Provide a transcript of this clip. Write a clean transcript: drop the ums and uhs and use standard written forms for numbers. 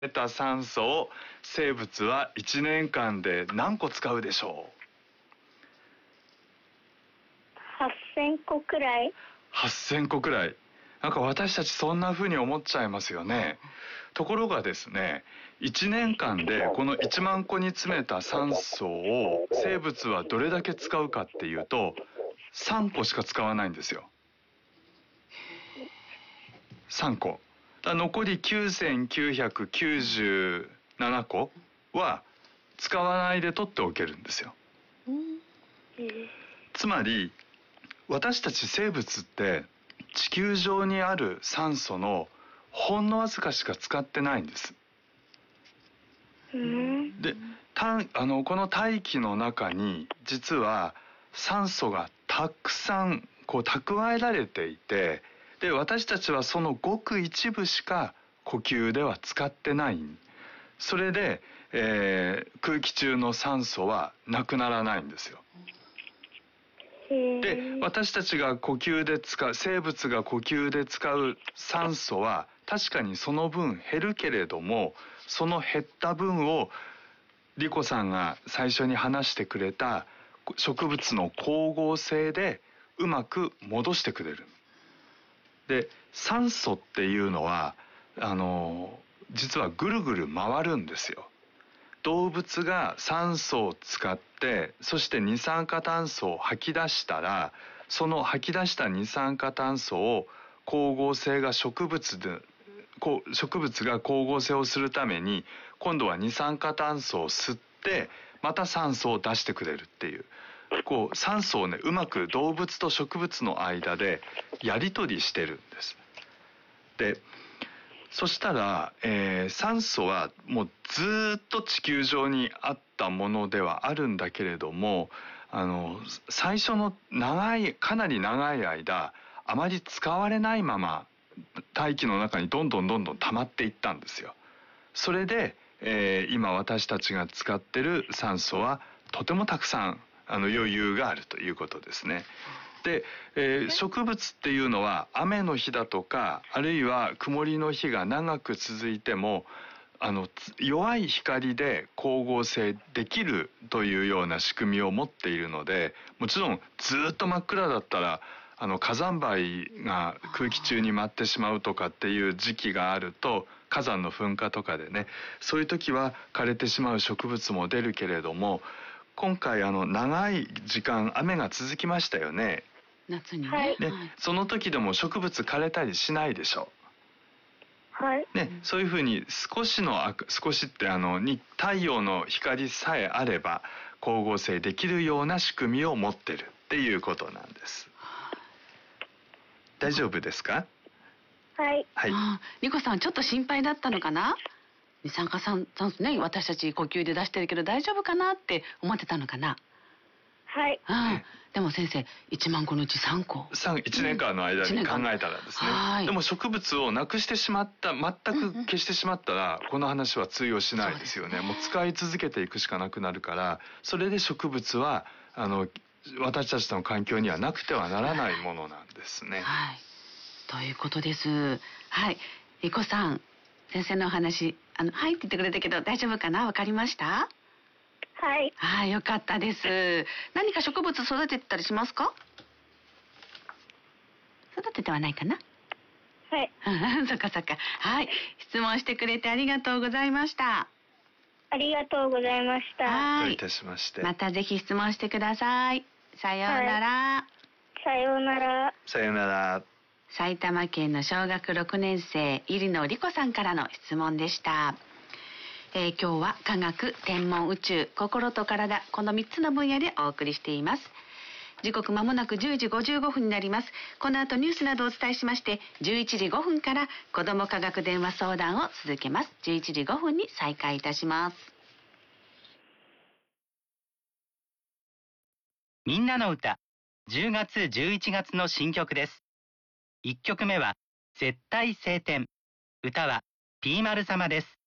得た酸素を生物は1年間で何個使うでしょう。8000個くらい。 8000個くらい。なんか私たちそんな風に思っちゃいますよね。ところがですね、1年間でこの1万個に詰めた酸素を生物はどれだけ使うかっていうと、3個しか使わないんですよ。3個。残り9997個は使わないで取っておけるんですよ。つまり私たち生物って地球上にある酸素のほんのわずかしか使ってないんです。で、この大気の中に実は酸素がたくさん蓄えられていて、で私たちはそのごく一部しか呼吸では使ってない。それで、空気中の酸素はなくならないんですよ。で私たちが呼吸で使う、生物が呼吸で使う酸素は確かにその分減るけれども、その減った分をリコさんが最初に話してくれた植物の光合成でうまく戻してくれる。で酸素っていうのは実はぐるぐる回るんですよ。動物が酸素を使って、そして二酸化炭素を吐き出したら、その吐き出した二酸化炭素を光合成が植物が光合成をするために今度は二酸化炭素を吸ってまた酸素を出してくれるっていう、酸素をねうまく動物と植物の間でやり取りしてるんです。でそしたら、酸素はもうずっと地球上にあったものではあるんだけれども、最初のかなり長い間あまり使われないまま大気の中にどんどん溜まっていったんですよ。それで、今私たちが使ってる酸素はとてもたくさん余裕があるということですね。で、植物っていうのは雨の日だとかあるいは曇りの日が長く続いても弱い光で光合成できるというような仕組みを持っているので、もちろんずっと真っ暗だったら火山灰が空気中に舞ってしまうとかっていう時期があると、火山の噴火とかでね、そういう時は枯れてしまう植物も出るけれども、今回長い時間雨が続きましたよね。 夏にね、 はい、 その時でも植物枯れたりしないでしょ。 はいね、そういうふうに少しって太陽の光さえあれば光合成できるような仕組みを持ってるっていうことなんです。大丈夫ですか？ はい。 はい。 リコさんちょっと心配だったのかな？二酸化炭素ね、私たち呼吸で出してるけど大丈夫かなって思ってたのかな？ はい。 でも先生、1万個のうち3個。 1年間の間に考えたらですね。でも植物をなくしてしまった、全く消してしまったら、この話は通用しないですよね。もう使い続けていくしかなくなるから、それで植物は私たちの環境にはなくてはならないものなんですね。 はい。ということです。はい。リコさん、先生のお話、はいって言ってくれたけど大丈夫かな？わかりました？ はい。 はい、よかったです。何か植物育ててたりしますか？育ててはないかな？ はい。 そっか。はい。質問してくれてありがとうございました。 ありがとうございました。 はい。どういたしまして。 またぜひ質問してください。さようなら。 さようなら。 さようなら。 埼玉県の小学6年生、入野理子さんからの質問でした。今日は科学、天文、宇宙、心と体、この3つの分野でお送りしています。時刻まもなく10時55分になります。この後ニュースなどをお伝えしまして、11時5分から子ども科学電話相談を続けます。11時5分に再開いたします。 みんなの歌、10月11月の新曲です。1曲目は絶対晴天。歌はピーマル様です。